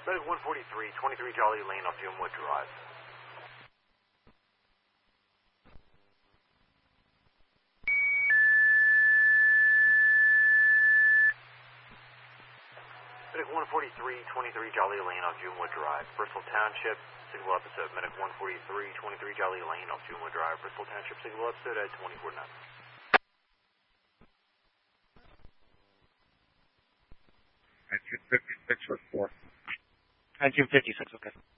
Medic 143, 23 Jolly Lane off Junewood Drive. Medic 143, 23 Jolly Lane off Junewood Drive, Bristol Township, signal episode. Medic 143, 23 Jolly Lane off Junewood Drive, Bristol Township, signal episode at 24-9. 1956 with 4. 1956, okay.